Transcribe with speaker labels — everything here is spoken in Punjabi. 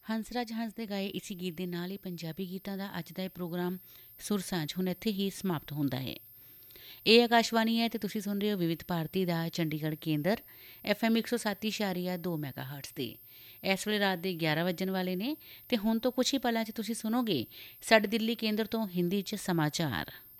Speaker 1: ਹੰਸਰਾਜ ਹੰਸ ਦੇ ਗਾਏ ਇਸੀ ਗੀਤ ਦੇ ਨਾਲ ਹੀ ਪੰਜਾਬੀ ਗੀਤਾਂ ਦਾ ਅੱਜ ਦਾ ਇਹ ਪ੍ਰੋਗਰਾਮ ਸੁਰ ਸਾਂਝ ਹੁਣ ਇੱਥੇ ਹੀ ਸਮਾਪਤ ਹੁੰਦਾ ਹੈ। ਇਹ ਆਕਾਸ਼ਵਾਣੀ ਹੈ ਅਤੇ ਤੁਸੀਂ ਸੁਣ ਰਹੇ ਹੋ ਵਿਵਿਧ ਭਾਰਤੀ ਦਾ ਚੰਡੀਗੜ੍ਹ ਕੇਂਦਰ FM 107.2 ਮੈਗਾਹਰਟਜ਼ ਦੇ। ਇਸ ਵੇਲੇ ਰਾਤ ਦੇ 11 ਵੱਜਣ ਵਾਲੇ ਨੇ ਅਤੇ ਹੁਣ ਤੋਂ ਕੁਛ ਹੀ ਪਲਾਂ 'ਚ ਤੁਸੀਂ ਸੁਣੋਗੇ ਸਾਡੇ ਦਿੱਲੀ ਕੇਂਦਰ ਤੋਂ ਹਿੰਦੀ 'ਚ ਸਮਾਚਾਰ।